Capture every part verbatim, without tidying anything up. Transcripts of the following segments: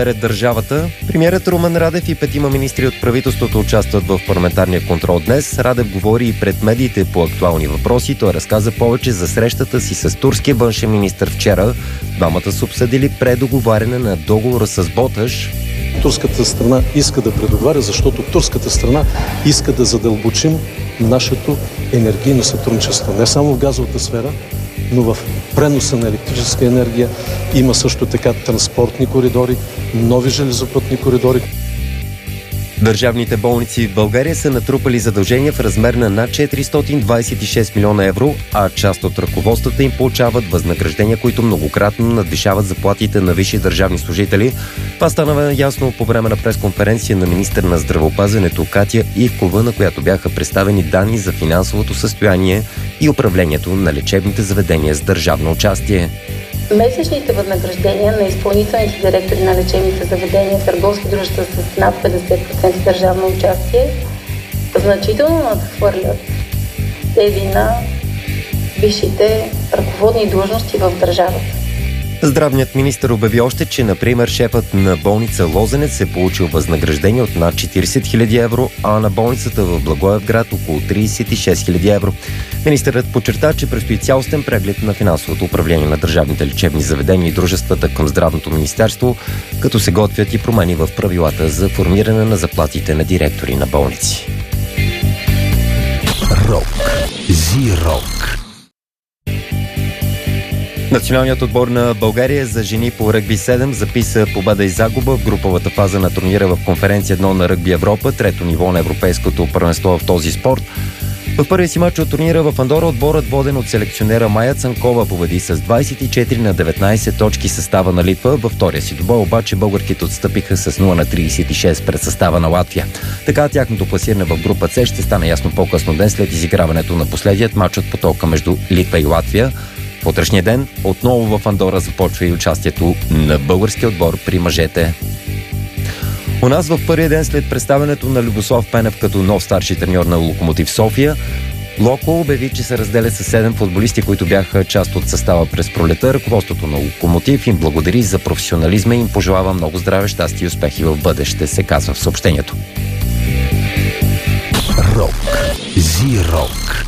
дневен ред държавата. Премиерът Румен Радев и петима министри от правителството участват в парламентарния контрол днес. Радев говори и пред медиите по актуални въпроси. Той разказа повече за срещата си с турския външен министър вчера. Двамата са обсъдили предоговаряне на договора с Боташ. Турската страна иска да предоговаря, защото турската страна иска да задълбочим нашето енергийно сътрудничество. Не само в газовата сфера, но в преноса на електрическа енергия. Има също така транспортни коридори, нови железопътни коридори. Държавните болници в България са натрупали задължения в размер на над четиристотин двадесет и шест милиона евро, а част от ръководствата им получават възнаграждения, които многократно надвишават заплатите на висши държавни служители. Това стана ясно по време на пресконференция на министър на здравеопазването Катя Ивкова, на която бяха представени данни за финансовото състояние и управлението на лечебните заведения с държавно участие. Месечните възнаграждения на изпълнителните директори на лечебните заведения, търговски дружества с над петдесет процента държавно участие, значително надхвърлят тези на висшите ръководни длъжности в държавата. Здравният министър обяви още, че, например, шефът на болница Лозенец е получил възнаграждение от над четиридесет хиляди евро, а на болницата в Благоевград около тридесет и шест хиляди евро. Министърът подчерта, че предстои цялостен преглед на финансовото управление на държавните лечебни заведения и дружествата към Здравното министерство, като се готвят и промени в правилата за формиране на заплатите на директори на болници. Рок. Зи-рок. Националният отбор на България за жени по ръгби седем записа победа и загуба в груповата фаза на турнира в конференция едно на Ръгби Европа, трето ниво на европейското първенство в този спорт. В първия си мач от турнира в Андора отборът, воден от селекционера Майя Цанкова, победи с двадесет и четири на деветнадесет точки състава на Литва. Във втория си двубой обаче българките отстъпиха с нула на тридесет и шест пред състава на Латвия. Така тяхното пласиране в група С ще стане ясно по-късно ден след изиграването на последният мач от потока между Литва и Латвия. В утрешния ден отново в Андора започва и участието на българския отбор при мъжете. У нас в първия ден след представянето на Любослав Пенев като нов старши треньор на Локомотив София, Локо обяви, че се разделя с седем футболисти, които бяха част от състава през пролета. Ръководството на Локомотив им благодари за професионализма и им пожелава много здраве, щастие и успехи в бъдеще, се казва в съобщението. Рок. Зи-рок.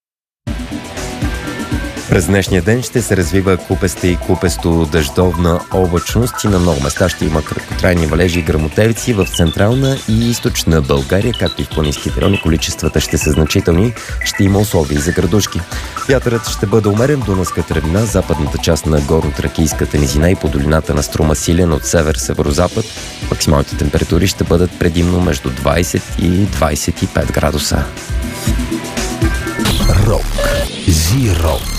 През днешния ден ще се развива купеста и купесто-дъждовна облачност и на много места ще има краткотрайни валежи и гръмотевици в централна и източна България, както и в планинските райони. Количествата ще са значителни, ще има условия и за градушки. Вятърът ще бъде умерен до дунавската равнина, западната част на горно-тракийската низина и по долината на Струма силен от север-северозапад. Максималните температури ще бъдат предимно между двадесет и двадесет и пет градуса. Рок. Зи-рок.